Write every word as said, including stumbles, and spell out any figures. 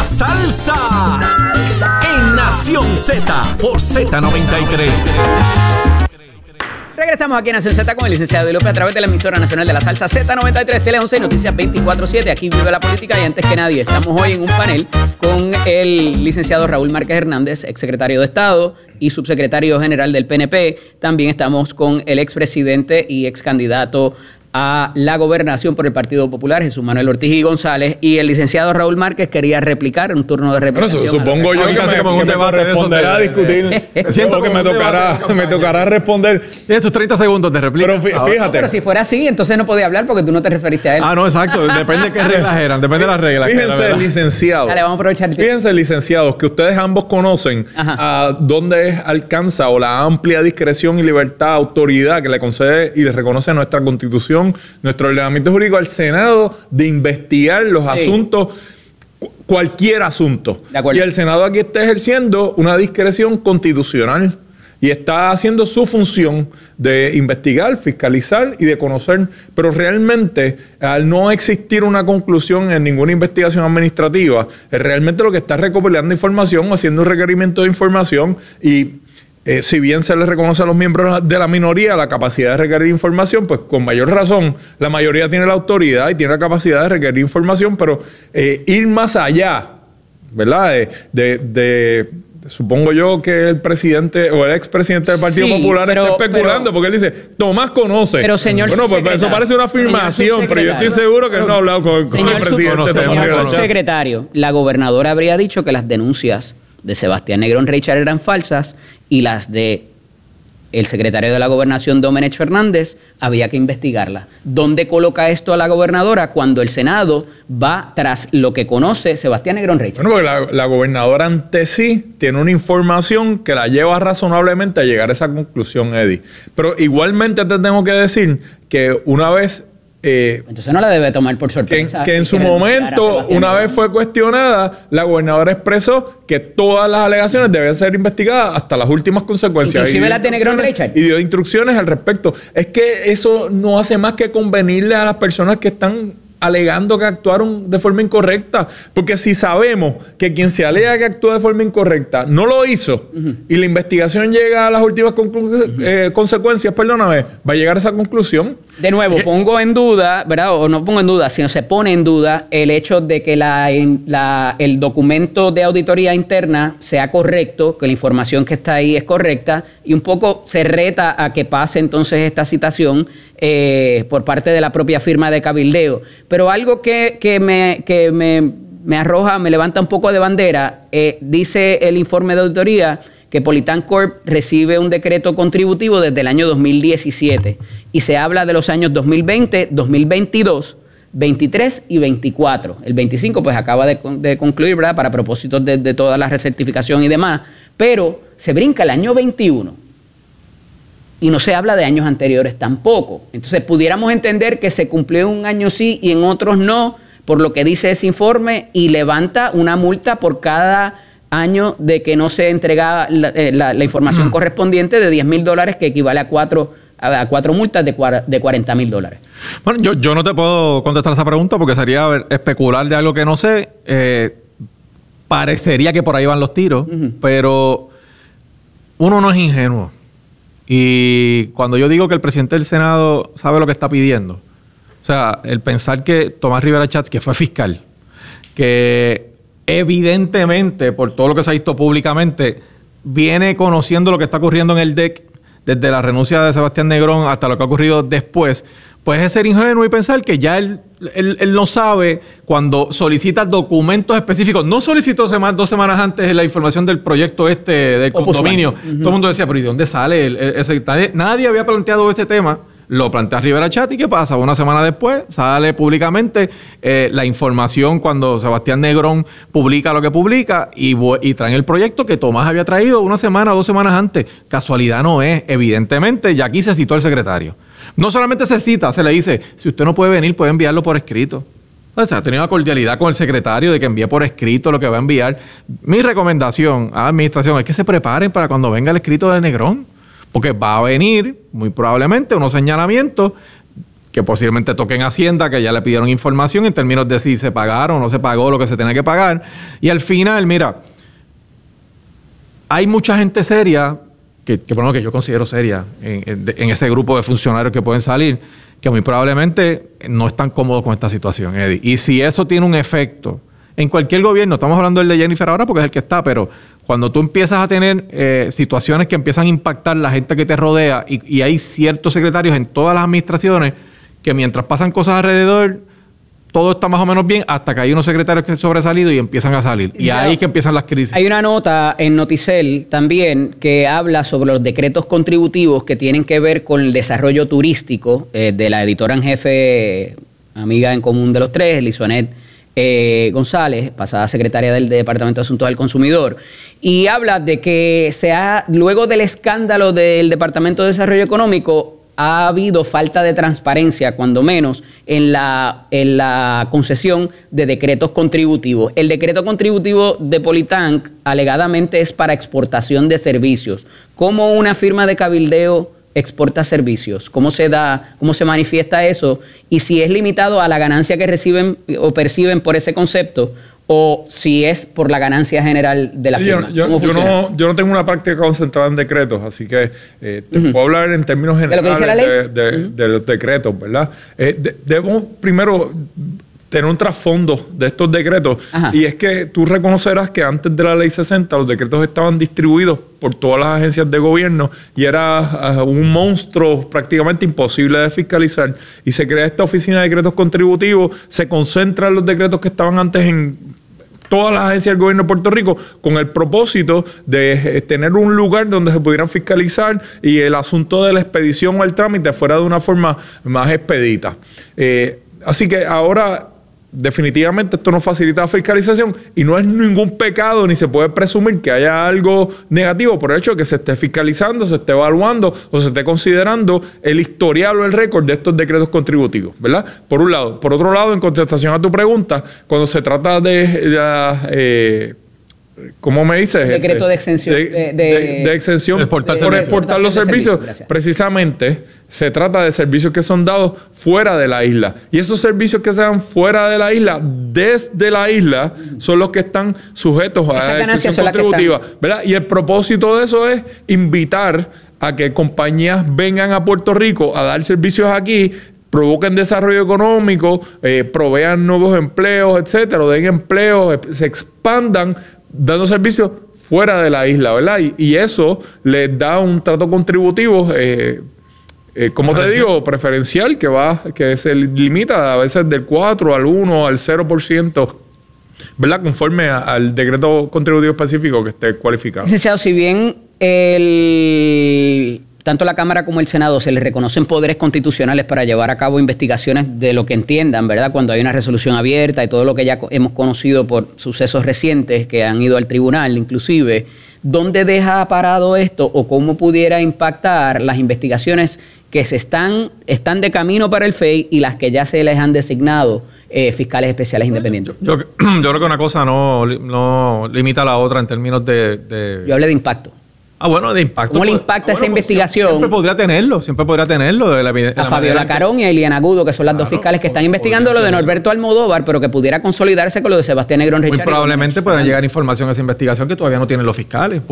La salsa. Salsa. En Nación Z por Z noventa y tres. Regresamos aquí en Nación Z con el licenciado Eddie López a través de la emisora nacional de la salsa Z noventa y tres, Tele once, Noticias veinticuatro siete. Aquí vive la política y antes que nadie estamos hoy en un panel con el licenciado Raúl Márquez Hernández, exsecretario de Estado y subsecretario general del P N P. También estamos con el expresidente y excandidato a la gobernación por el Partido Popular, Jesús Manuel Ortiz y González, y el licenciado Raúl Márquez quería replicar un turno de replicación. Bueno, supongo yo que, me, que me corresponderá de discutir. Siento que me tocará, me tocará responder. Tiene sus treinta segundos de réplica. Pero fíjate. No, pero si fuera así, entonces no podía hablar porque tú no te referiste a él. Ah, no, exacto. Depende de qué reglas eran. Depende de las reglas. Fíjense, licenciados. Dale, vamos a aprovechar el tiempo. Fíjense, licenciados, que ustedes ambos conocen a dónde alcanza o la amplia discreción y libertad, autoridad que le concede y le reconoce nuestra Constitución, nuestro ordenamiento jurídico al Senado de investigar los sí. asuntos, cualquier asunto. Y el Senado aquí está ejerciendo una discreción constitucional y está haciendo su función de investigar, fiscalizar y de conocer. Pero realmente, al no existir una conclusión en ninguna investigación administrativa, realmente lo que está recopilando información, haciendo un requerimiento de información y Eh, si bien se les reconoce a los miembros de la minoría la capacidad de requerir información, pues con mayor razón la mayoría tiene la autoridad y tiene la capacidad de requerir información, pero eh, ir más allá, ¿verdad? De, de, de supongo yo que el presidente o el expresidente del Partido sí, Popular pero, está especulando pero, porque él dice, Tomás conoce. Pero señor Bueno, pues eso parece una afirmación, pero yo estoy seguro que él no ha hablado con, con el presidente. Señor secretario, la gobernadora habría dicho que las denuncias de Sebastián Negrón Reichard eran falsas y las de el secretario de la Gobernación, Domenech Fernández, había que investigarlas. ¿Dónde coloca esto a la gobernadora cuando el Senado va tras lo que conoce Sebastián Negrón Reichard? Bueno, porque la, la gobernadora ante sí tiene una información que la lleva razonablemente a llegar a esa conclusión, Eddie. Pero igualmente te tengo que decir que una vez... Eh, Entonces no la debe tomar por sorpresa. Que, que en su momento, una vez fue cuestionada, la gobernadora expresó que todas las alegaciones deben ser investigadas hasta las últimas consecuencias. Inclusive las de Negrón Reichard. Y dio instrucciones al respecto. Es que eso no hace más que convenirle a las personas que están alegando que actuaron de forma incorrecta. Porque si sabemos que quien se alega que actuó de forma incorrecta no lo hizo uh-huh. y la investigación llega a las últimas uh-huh. eh, consecuencias, perdóname, va a llegar a esa conclusión. De nuevo, ¿Qué? pongo en duda, ¿verdad? O no pongo en duda, sino se pone en duda el hecho de que la, la, el documento de auditoría interna sea correcto, que la información que está ahí es correcta, y un poco se reta a que pase entonces esta citación eh, por parte de la propia firma de cabildeo. Pero algo que, que, me, que me, me arroja, me levanta un poco de bandera, eh, dice el informe de auditoría que Politán Corp recibe un decreto contributivo desde el año dos mil diecisiete y se habla de los años dos mil veinte, dos mil veintidós, veintitrés y veinticuatro. El veinticinco pues acaba de, de concluir, ¿verdad? Para propósitos de, de toda la recertificación y demás, pero se brinca el año veintiuno. Y no se habla de años anteriores tampoco. Entonces pudiéramos entender que se cumplió un año sí y en otros no, por lo que dice ese informe, y levanta una multa por cada año de que no se entrega la, eh, la, la información mm. correspondiente de diez mil dólares, que equivale a cuatro, a, a cuatro multas de, de cuarenta mil dólares. Bueno, yo, yo no te puedo contestar esa pregunta porque sería ver, especular de algo que no sé. Eh, parecería que por ahí van los tiros, uh-huh. pero uno no es ingenuo. Y cuando yo digo que el presidente del Senado sabe lo que está pidiendo, o sea, el pensar que Tomás Rivera Schatz, que fue fiscal, que evidentemente, por todo lo que se ha visto públicamente, viene conociendo lo que está ocurriendo en el D E C desde la renuncia de Sebastián Negrón hasta lo que ha ocurrido después, pues es ser ingenuo y pensar que ya él, él, él no sabe cuando solicita documentos específicos. No solicitó sema, dos semanas antes la información del proyecto este del condominio. Uh-huh. Todo el mundo decía, pero ¿y de dónde sale? El, ese, nadie, nadie había planteado ese tema. Lo plantea Rivera Schatz y ¿qué pasa? Una semana después sale públicamente eh, la información cuando Sebastián Negrón publica lo que publica y, y traen el proyecto que Tomás había traído una semana o dos semanas antes. Casualidad no es, evidentemente, y aquí se citó al secretario. No solamente se cita, se le dice, si usted no puede venir, puede enviarlo por escrito. O sea, ha tenido una cordialidad con el secretario de que envíe por escrito lo que va a enviar. Mi recomendación a la administración es que se preparen para cuando venga el escrito de Negrón. Porque va a venir, muy probablemente, unos señalamientos que posiblemente toquen Hacienda, que ya le pidieron información en términos de si se pagaron o no se pagó lo que se tenía que pagar. Y al final, mira, hay mucha gente seria, que, que bueno, que yo considero seria, en, en, en ese grupo de funcionarios que pueden salir, que muy probablemente no están cómodos con esta situación, Eddie. Y si eso tiene un efecto en cualquier gobierno, estamos hablando del de Jennifer ahora porque es el que está, pero cuando tú empiezas a tener eh, situaciones que empiezan a impactar la gente que te rodea y, y hay ciertos secretarios en todas las administraciones que mientras pasan cosas alrededor, todo está más o menos bien hasta que hay unos secretarios que han sobresalido y empiezan a salir. Y ahí es que empiezan las crisis. Hay una nota en Noticel también que habla sobre los decretos contributivos que tienen que ver con el desarrollo turístico eh, de la editora en jefe, amiga en común de los tres, Lizonet eh, González, pasada secretaria del Departamento de Asuntos del Consumidor. Y habla de que se ha, luego del escándalo del Departamento de Desarrollo Económico, ha habido falta de transparencia, cuando menos, en la, en la concesión de decretos contributivos. El decreto contributivo de Politank alegadamente es para exportación de servicios. ¿Cómo una firma de cabildeo exporta servicios? ¿Cómo se da, cómo se manifiesta eso? Y si es limitado a la ganancia que reciben o perciben por ese concepto, o si es por la ganancia general de la firma. Yo, yo, yo, no, yo no tengo una práctica concentrada en decretos, así que eh, te uh-huh. puedo hablar en términos generales de, de, de, uh-huh. de los decretos, ¿verdad? Eh, de, debemos primero tener un trasfondo de estos decretos. Ajá. Y es que tú reconocerás que antes de la ley sesenta los decretos estaban distribuidos por todas las agencias de gobierno y era uh, un monstruo prácticamente imposible de fiscalizar. Y se crea esta oficina de decretos contributivos, se concentran los decretos que estaban antes en todas las agencias del gobierno de Puerto Rico con el propósito de eh, tener un lugar donde se pudieran fiscalizar y el asunto de la expedición o el trámite fuera de una forma más expedita. Eh, así que ahora definitivamente esto no facilita la fiscalización y no es ningún pecado ni se puede presumir que haya algo negativo por el hecho de que se esté fiscalizando, se esté evaluando o se esté considerando el historial o el récord de estos decretos contributivos, ¿verdad? Por un lado. Por otro lado, en contestación a tu pregunta, cuando se trata de la... Eh, ¿cómo me dices? Decreto de exención. De, de, de, de exención de exportar por servicios. exportar los servicios. servicios precisamente se trata de servicios que son dados fuera de la isla. Y esos servicios que se dan fuera de la isla, desde la isla, son los que están sujetos a la exención contributiva. ¿Verdad? Y el propósito de eso es invitar a que compañías vengan a Puerto Rico a dar servicios aquí, provoquen desarrollo económico, eh, provean nuevos empleos, etcétera, o den empleos, se expandan dando servicios fuera de la isla, ¿verdad? Y, y eso les da un trato contributivo, eh, eh, como te digo, preferencial, que va, que se limita a veces del cuatro al uno, al cero por ciento, ¿verdad? Conforme a, al decreto contributivo específico que esté cualificado. Licenciado, si bien el... tanto la Cámara como el Senado se les reconocen poderes constitucionales para llevar a cabo investigaciones de lo que entiendan, ¿verdad? Cuando hay una resolución abierta y todo lo que ya hemos conocido por sucesos recientes que han ido al tribunal, inclusive, ¿dónde deja parado esto o cómo pudiera impactar las investigaciones que se están, están de camino para el F E I y las que ya se les han designado eh, fiscales especiales independientes? Yo, yo creo que una cosa no, no limita a la otra en términos de, de... Yo hablé de impacto. Ah, bueno, de impacto. ¿Cómo le impacta ah, bueno, esa investigación? Siempre podría tenerlo, siempre podría tenerlo. De la, de a Fabiola Carón y a Eliana Agudo, que son las claro, dos fiscales que están investigando lo de Norberto Almodóvar, pero que pudiera consolidarse con lo de Sebastián Negrón Richard. Muy probablemente puedan llegar información a esa investigación que todavía no tienen los fiscales.